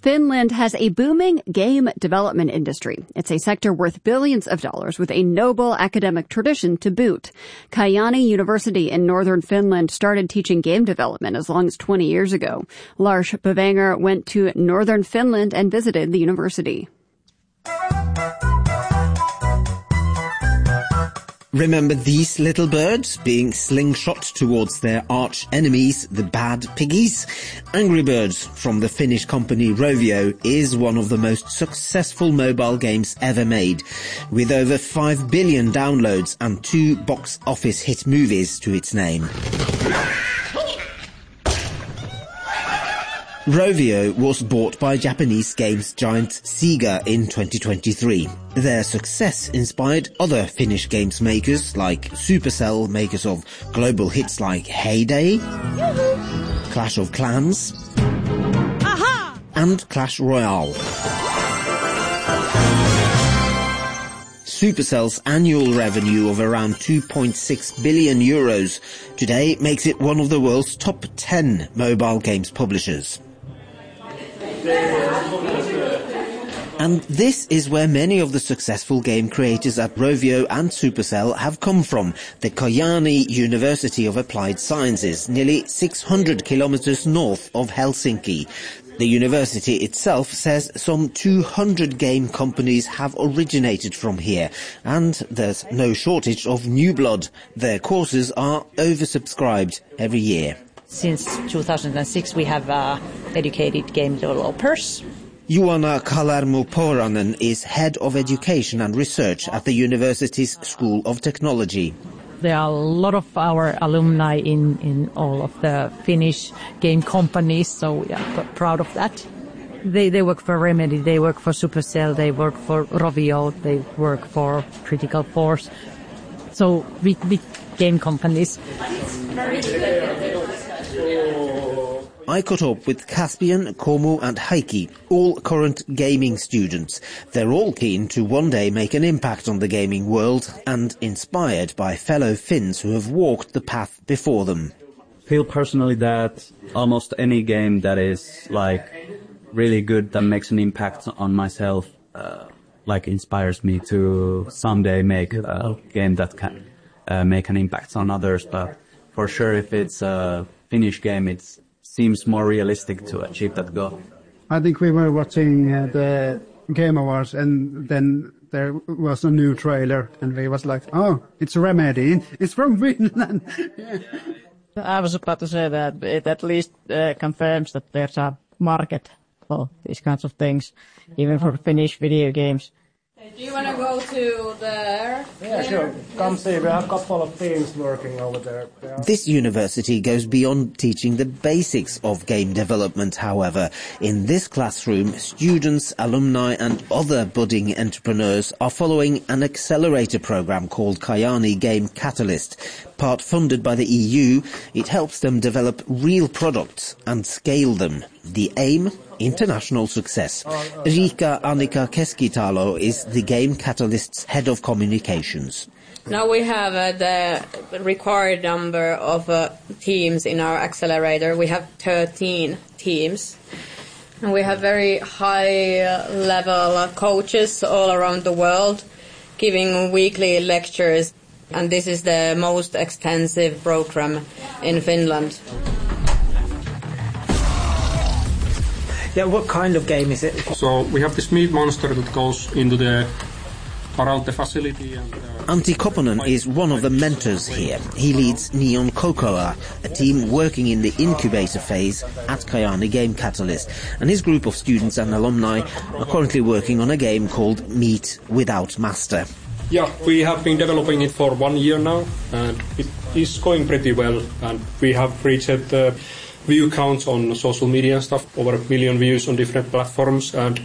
Finland has a booming game development industry. It's a sector worth billions of dollars with a noble academic tradition to boot. Kajaani University in northern Finland started teaching game development as long as 20 years ago. Lars Bavanger went to northern Finland and visited the university. Remember these little birds being slingshot towards their arch enemies, the bad piggies? Angry Birds from the Finnish company Rovio is one of the most successful mobile games ever made, with over 5 billion downloads and 2 box office hit movies to its name. Rovio was bought by Japanese games giant Sega in 2023. Their success inspired other Finnish games makers like Supercell, makers of global hits like Heyday, Clash of Clans, and Clash Royale. Supercell's annual revenue of around 2.6 billion euros today makes it one of the world's top 10 mobile games publishers. And this is where many of the successful game creators at Rovio and Supercell have come from, the Kajaani University of Applied Sciences, nearly 600 kilometers north of Helsinki. The university itself says some 200 game companies have originated from here, and there's no shortage of new blood. Their courses are oversubscribed every year. Since 2006 we have educated game developers. Juana Kalermo-Poranen is head of education and research at the university's School of Technology. There are a lot of our alumni in all of the Finnish game companies, so we are proud of that. They work for Remedy, they work for Supercell, they work for Rovio, they work for Critical Force. So big game companies. I caught up with Caspian, Komu and Heikki, all current gaming students. They're all keen to one day make an impact on the gaming world and inspired by fellow Finns who have walked the path before them. I feel personally that almost any game that is like really good, that makes an impact on myself, like inspires me to someday make a game that can make an impact on others. But for sure, if it's a Finnish game, it seems more realistic to achieve that goal. I think we were watching the Game Awards and then there was a new trailer and we was like, oh, it's Remedy, it's from Finland. Yeah. I was about to say that it at least confirms that there's a market for these kinds of things, even for Finnish video games. Do you want to go to there? Yeah, sure. Come see, we have a couple of teams working over there. This university goes beyond teaching the basics of game development, however. In this classroom, students, alumni and other budding entrepreneurs are following an accelerator program called Kajaani Game Catalyst. Part funded by the EU, it helps them develop real products and scale them. The aim? International success. Riikka Annika Keskitalo is the Game Catalyst's head of communications. Now we have the required number of teams in our accelerator. We have 13 teams. And we have very high-level coaches all around the world giving weekly lectures. And this is the most extensive program in Finland. Yeah, what kind of game is it? So we have this meat monster that goes into the Paralte facility. Antti Koponen is one of the mentors here. He leads Neon Cocoa, a team working in the incubator phase at Kajaani Game Catalyst. And his group of students and alumni are currently working on a game called Meat Without Master. Yeah, we have been developing it for 1 year now, and it is going pretty well. And we have reached view counts on social media and stuff, over 1 million views on different platforms, and